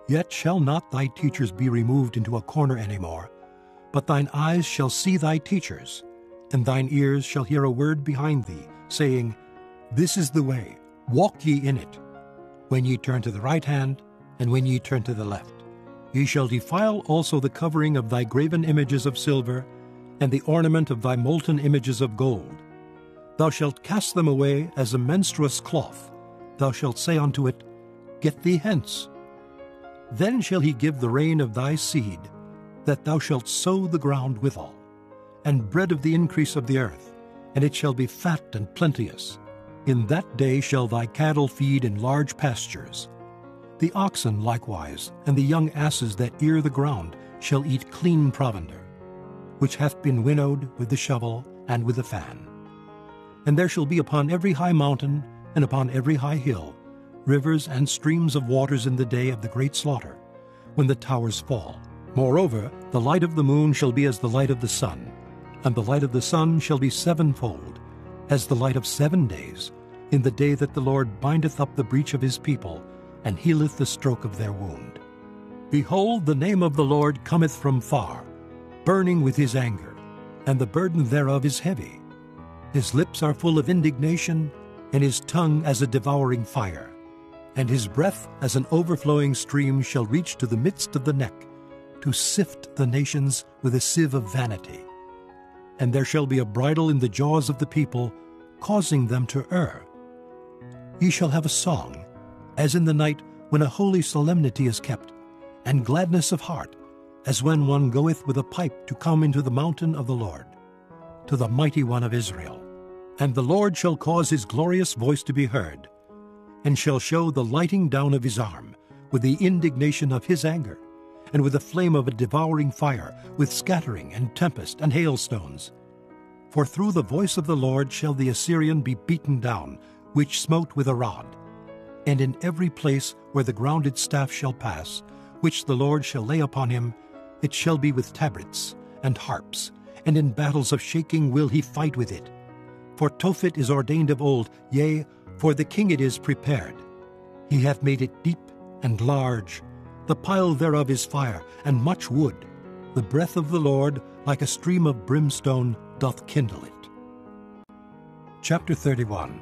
Yet shall not thy teachers be removed into a corner any more, but thine eyes shall see thy teachers, and thine ears shall hear a word behind thee, saying, This is the way, walk ye in it. When ye turn to the right hand, and when ye turn to the left. Ye shall defile also the covering of thy graven images of silver, and the ornament of thy molten images of gold. Thou shalt cast them away as a menstruous cloth. Thou shalt say unto it, Get thee hence. Then shall he give the rain of thy seed, that thou shalt sow the ground withal, and bread of the increase of the earth, and it shall be fat and plenteous. In that day shall thy cattle feed in large pastures. The oxen likewise, and the young asses that ear the ground, shall eat clean provender, which hath been winnowed with the shovel and with the fan. And there shall be upon every high mountain, and upon every high hill, rivers and streams of waters in the day of the great slaughter, when the towers fall. Moreover, the light of the moon shall be as the light of the sun, and the light of the sun shall be sevenfold, as the light of seven days, in the day that the Lord bindeth up the breach of his people, and healeth the stroke of their wound. Behold, the name of the Lord cometh from far, burning with his anger, and the burden thereof is heavy. His lips are full of indignation, and his tongue as a devouring fire. And his breath as an overflowing stream shall reach to the midst of the neck, to sift the nations with a sieve of vanity. And there shall be a bridle in the jaws of the people, causing them to err. Ye shall have a song, as in the night when a holy solemnity is kept, and gladness of heart, as when one goeth with a pipe to come into the mountain of the Lord, to the mighty one of Israel. And the Lord shall cause his glorious voice to be heard, and shall show the lighting down of his arm, with the indignation of his anger, and with the flame of a devouring fire, with scattering and tempest and hailstones. For through the voice of the Lord shall the Assyrian be beaten down, which smote with a rod. And in every place where the grounded staff shall pass, which the Lord shall lay upon him, it shall be with tabrets and harps, and in battles of shaking will he fight with it. For Tophet is ordained of old, yea, for the king it is prepared. He hath made it deep and large. The pile thereof is fire, and much wood. The breath of the Lord, like a stream of brimstone, doth kindle it. Chapter thirty-one.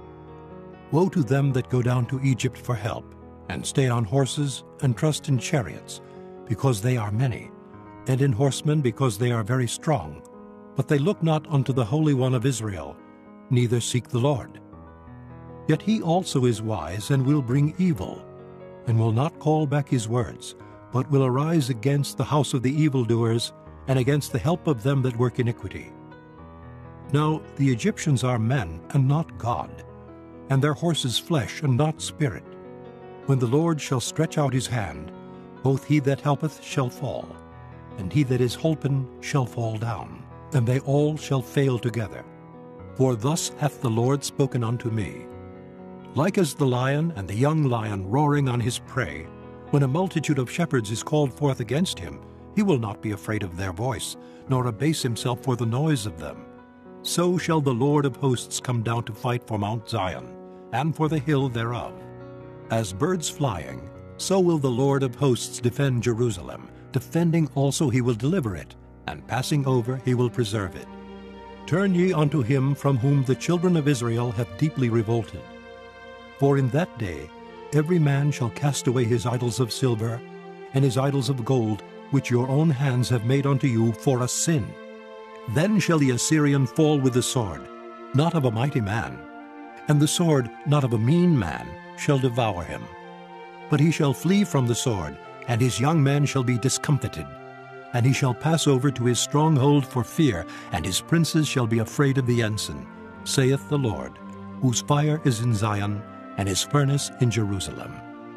Woe to them that go down to Egypt for help, and stay on horses, and trust in chariots, because they are many, and in horsemen, because they are very strong. But they look not unto the Holy One of Israel, neither seek the Lord. Yet he also is wise, and will bring evil, and will not call back his words, but will arise against the house of the evildoers, and against the help of them that work iniquity. Now the Egyptians are men, and not God, and their horses flesh, and not spirit. When the Lord shall stretch out his hand, both he that helpeth shall fall, and he that is holpen shall fall down, and they all shall fail together. For thus hath the Lord spoken unto me. Like as the lion and the young lion roaring on his prey, when a multitude of shepherds is called forth against him, he will not be afraid of their voice, nor abase himself for the noise of them. So shall the Lord of hosts come down to fight for Mount Zion, and for the hill thereof. As birds flying, so will the Lord of hosts defend Jerusalem. Defending also he will deliver it, and passing over he will preserve it. Turn ye unto him from whom the children of Israel have deeply revolted. For in that day every man shall cast away his idols of silver, and his idols of gold, which your own hands have made unto you for a sin. Then shall the Assyrian fall with the sword, not of a mighty man, and the sword not of a mean man shall devour him. But he shall flee from the sword, and his young men shall be discomfited. And he shall pass over to his stronghold for fear, and his princes shall be afraid of the ensign, saith the Lord, whose fire is in Zion, and his furnace in Jerusalem.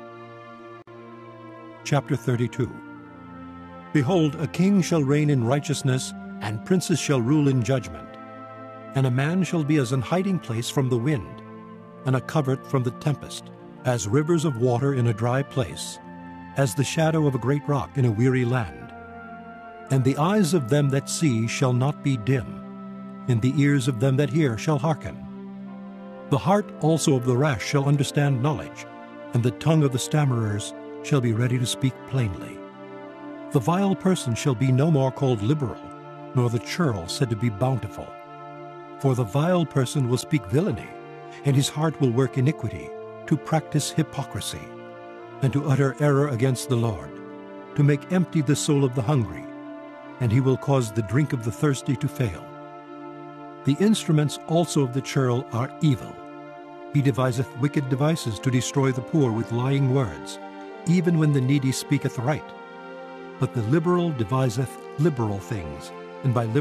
Chapter thirty-two. Behold, a king shall reign in righteousness, and princes shall rule in judgment. And a man shall be as an hiding place from the wind, and a covert from the tempest, as rivers of water in a dry place, as the shadow of a great rock in a weary land. And the eyes of them that see shall not be dim, and the ears of them that hear shall hearken. The heart also of the rash shall understand knowledge, and the tongue of the stammerers shall be ready to speak plainly. The vile person shall be no more called liberal, nor the churl said to be bountiful. For the vile person will speak villainy, and his heart will work iniquity, to practice hypocrisy, and to utter error against the Lord, to make empty the soul of the hungry, and he will cause the drink of the thirsty to fail. The instruments also of the churl are evil. He deviseth wicked devices to destroy the poor with lying words, even when the needy speaketh right. But the liberal deviseth liberal things, and by